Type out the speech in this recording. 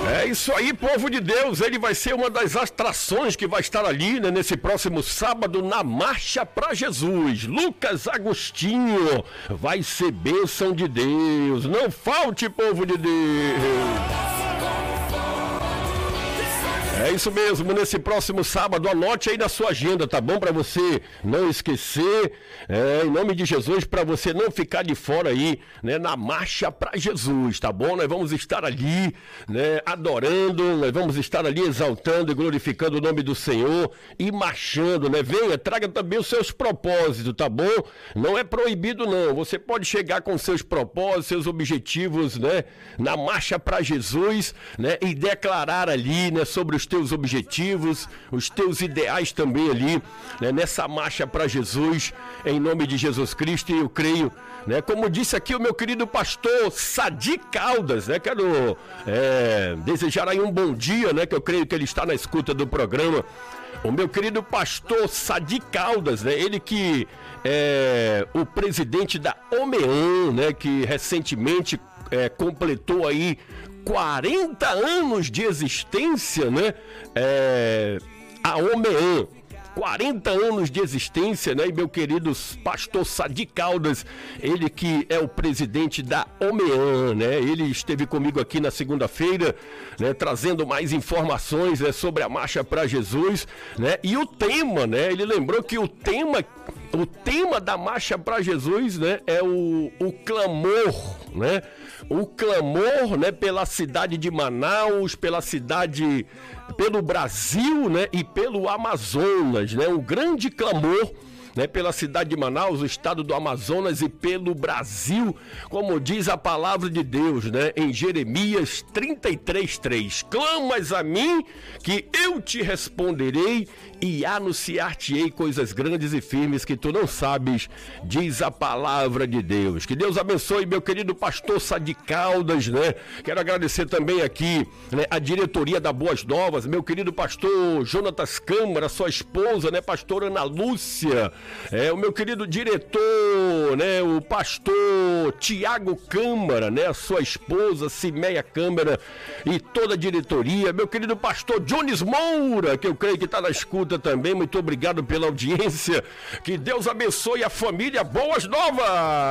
É isso aí, povo de Deus, ele vai ser uma das atrações que vai estar ali, né, nesse próximo sábado na Marcha para Jesus. Lucas Agostinho vai ser bênção de Deus, não falte, povo de Deus. É isso mesmo, nesse próximo sábado, anote aí na sua agenda, tá bom? Para você não esquecer, em nome de Jesus, para você não ficar de fora aí, né, na Marcha para Jesus, tá bom? Nós vamos estar ali, né, adorando, nós vamos estar ali exaltando e glorificando o nome do Senhor e marchando, né? Venha, traga também os seus propósitos, tá bom? Não é proibido não, você pode chegar com seus propósitos, seus objetivos, né, na Marcha para Jesus, né, e declarar ali, né, sobre os teus objetivos, os teus ideais também ali, né, nessa marcha para Jesus, em nome de Jesus Cristo. E eu creio, né, como disse aqui o meu querido pastor Sadi Caldas, né, quero desejar aí um bom dia, né, que eu creio que ele está na escuta do programa. O meu querido pastor Sadi Caldas, né, ele que é o presidente da OMEAN, né, que recentemente completou aí 40 anos de existência, né? A OMEAN, 40 anos de existência, né? E meu querido pastor Sadi Caldas, ele que é o presidente da OMEAN, né? Ele esteve comigo aqui na segunda-feira, né? Trazendo mais informações, né, sobre a Marcha para Jesus, né? E o tema, né? Ele lembrou que o tema da Marcha para Jesus, né, é o clamor, né? O clamor, né, pela cidade de Manaus, pelo Brasil, né, e pelo Amazonas, né? Um grande clamor, né, pela cidade de Manaus, o estado do Amazonas e pelo Brasil, como diz a palavra de Deus, né, em Jeremias 33:3. Clamas a mim, que eu te responderei e anunciar-te-ei coisas grandes e firmes que tu não sabes, diz a palavra de Deus. Que Deus abençoe meu querido pastor Sadi Caldas, né? Quero agradecer também aqui, né, a diretoria da Boas Novas, meu querido pastor Jonatas Câmara, sua esposa, né, pastora Ana Lúcia, o meu querido diretor, né, o pastor Tiago Câmara, né, a sua esposa Cimeia Câmara e toda a diretoria, meu querido pastor Jones Moura, que eu creio que está na escuta também, muito obrigado pela audiência, que Deus abençoe a família Boas Novas.